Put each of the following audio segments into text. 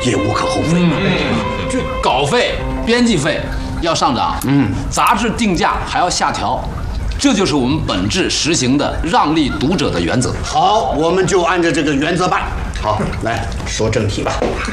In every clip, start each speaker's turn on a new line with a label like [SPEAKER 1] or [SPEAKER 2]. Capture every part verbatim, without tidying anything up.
[SPEAKER 1] 也无可厚非。
[SPEAKER 2] 嗯，这稿费、编辑费要上涨，嗯，杂志定价还要下调，这就是我们本志实行的让利读者的原则。
[SPEAKER 1] 好，我们就按照这个原则办。好，来说正题吧。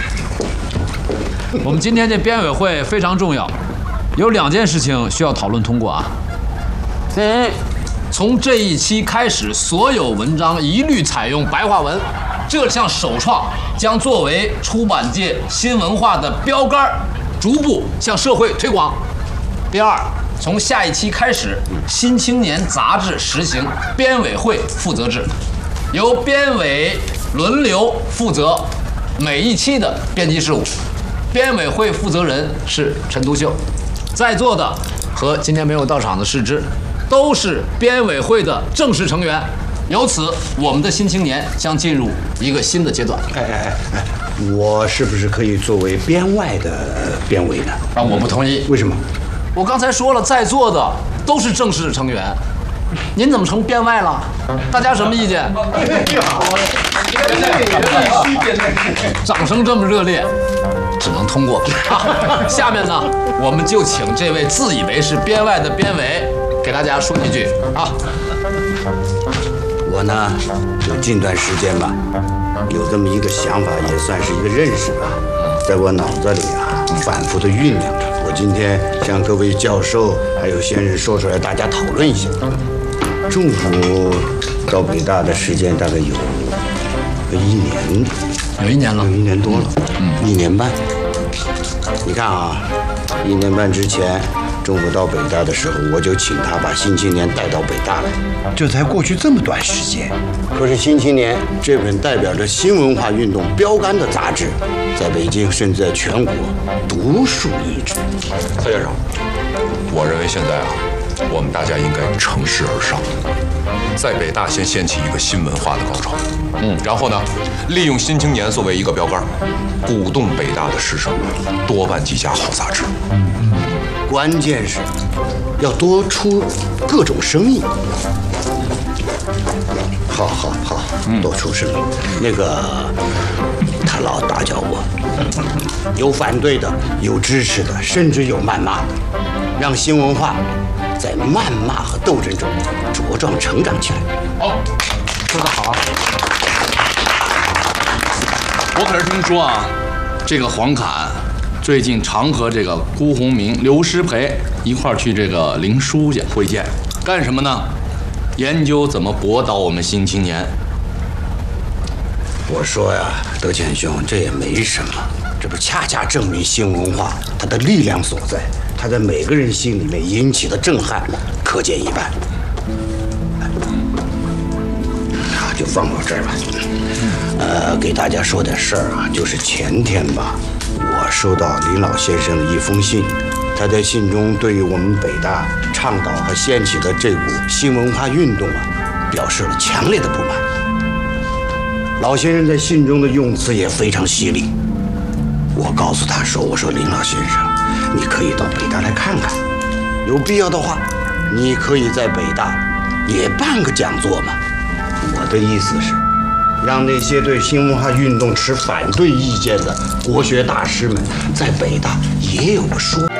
[SPEAKER 2] 我们今天这编委会非常重要，有两件事情需要讨论通过啊。第一，从这一期开始，所有文章一律采用白话文，这项首创将作为出版界新文化的标杆，逐步向社会推广。第二，从下一期开始，《新青年》杂志实行编委会负责制，由编委轮流负责每一期的编辑事务。编委会负责人是陈独秀，在座的和今天没有到场的世之，都是编委会的正式成员。由此，我们的新青年将进入一个新的阶段。
[SPEAKER 1] 哎哎哎哎，我是不是可以作为编外的编委呢？
[SPEAKER 2] 啊，我不同意。
[SPEAKER 1] 为什么？
[SPEAKER 2] 我刚才说了，在座的都是正式成员，您怎么成编外了？大家什么意见？掌声这么热烈，只能通过。下面呢，我们就请这位自以为是编外的编委给大家说几句啊。
[SPEAKER 1] 我呢，就近段时间吧，有这么一个想法，也算是一个认识吧，在我脑子里啊，反复的酝酿着。我今天向各位教授还有先生说出来，大家讨论一下。中午到北大的时间大概有个一年，
[SPEAKER 2] 有一年了，
[SPEAKER 1] 有一年多了，嗯，一年半。你看啊，一年半之前，中午到北大的时候，我就请他把《新青年》带到北大来。这才过去这么短时间，可是《新青年》这本代表着新文化运动标杆的杂志，在北京甚至在全国独树一帜。
[SPEAKER 3] 蔡先生，我认为现在啊，我们大家应该乘势而上，在北大先掀起一个新文化的高潮，嗯，然后呢，利用《新青年》作为一个标杆，鼓动北大的师生多办几家好杂志。
[SPEAKER 1] 关键是要多出各种生意。好好好，多出生意。那个他老打搅我，有反对的，有支持的，甚至有谩骂的，让新文化在谩骂和斗争中茁壮成长起来。
[SPEAKER 2] 好，说得好。
[SPEAKER 4] 我可是听说啊，这个黄侃最近常和这个辜鸿铭、刘师培一块儿去这个林书家会见，干什么呢？研究怎么驳倒我们新青年。
[SPEAKER 1] 我说呀，德谦兄，这也没什么，这不恰恰证明新文化它的力量所在，它在每个人心里面引起的震撼可见一斑。啊，就放到这儿吧。呃，给大家说点事儿啊，就是前天吧，我收到林老先生的一封信，他在信中对于我们北大倡导和掀起的这股新文化运动啊，表示了强烈的不满。老先生在信中的用词也非常犀利。我告诉他说：“我说林老先生，你可以到北大来看看，有必要的话，你可以在北大也办个讲座嘛。”我的意思是，让那些对新文化运动持反对意见的国学大师们在北大也有个说。